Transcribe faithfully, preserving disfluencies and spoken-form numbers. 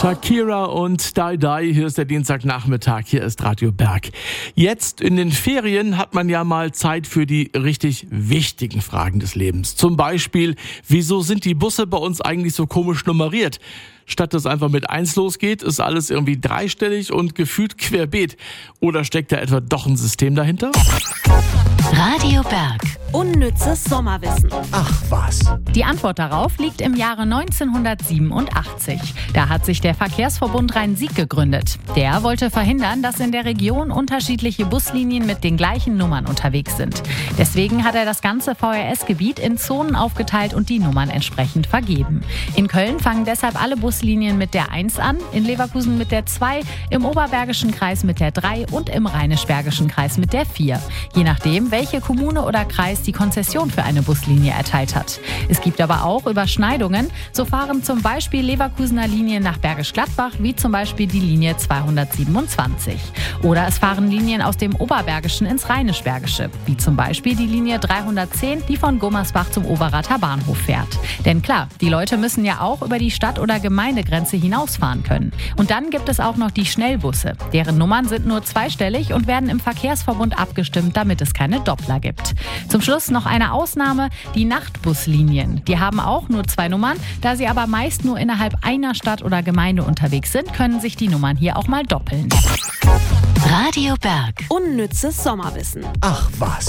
Shakira und Die Die, hier ist der Dienstagnachmittag, hier ist Radio Berg. Jetzt in den Ferien hat man ja mal Zeit für die richtig wichtigen Fragen des Lebens. Zum Beispiel, wieso sind die Busse bei uns eigentlich so komisch nummeriert? Statt dass einfach mit eins losgeht, ist alles irgendwie dreistellig und gefühlt querbeet. Oder steckt da etwa doch ein System dahinter? Radio Berg. Unnützes Sommerwissen. Ach was. Die Antwort darauf liegt im Jahre neunzehnhundertsiebenundachtzig. Da hat sich der Verkehrsverbund Rhein-Sieg gegründet. Der wollte verhindern, dass in der Region unterschiedliche Buslinien mit den gleichen Nummern unterwegs sind. Deswegen hat er das ganze V R S-Gebiet in Zonen aufgeteilt und die Nummern entsprechend vergeben. In Köln fangen deshalb alle Buslinien mit der eins an, in Leverkusen mit der zwei, im Oberbergischen Kreis mit der drei und im Rheinisch-Bergischen Kreis mit der vier. Je nachdem, welche Kommune oder Kreis die Konzession für eine Buslinie erteilt hat. Es gibt aber auch Überschneidungen. So fahren zum Beispiel Leverkusener Linien nach Bergisch Gladbach, wie zum Beispiel die Linie zweihundertsiebenundzwanzig. Oder es fahren Linien aus dem Oberbergischen ins Rheinisch-Bergische, wie zum Beispiel die Linie dreihundertzehn, die von Gummersbach zum Oberrather Bahnhof fährt. Denn klar, die Leute müssen ja auch über die Stadt- oder Gemeindegrenze hinausfahren können. Und dann gibt es auch noch die Schnellbusse. Deren Nummern sind nur zweistellig und werden im Verkehrsverbund abgestimmt, damit es keine Doppler gibt. Zum Schluss noch eine Ausnahme, die Nachtbuslinien. Die haben auch nur zwei Nummern. Da sie aber meist nur innerhalb einer Stadt oder Gemeinde unterwegs sind, können sich die Nummern hier auch mal doppeln. Radio Berg. Unnützes Sommerwissen. Ach was.